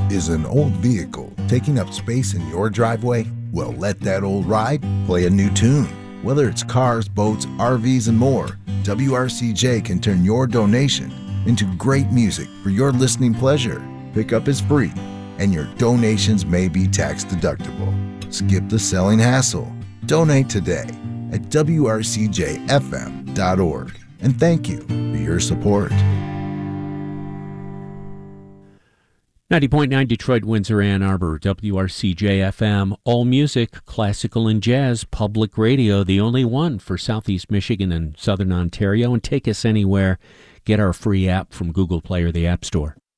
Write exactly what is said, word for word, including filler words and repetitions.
Is an old vehicle taking up space in your driveway? Well, let that old ride play a new tune. Whether it's cars, boats, R Vs, and more, W R C J can turn your donation into great music for your listening pleasure. Pickup is free, and your donations may be tax deductible. Skip the selling hassle. Donate today at W R C J F M dot org. And thank you for your support. ninety point nine Detroit, Windsor, Ann Arbor, W R C J F M, all music, classical and jazz, public radio, the only one for Southeast Michigan and Southern Ontario. And take us anywhere. Get our free app from Google Play or the App Store.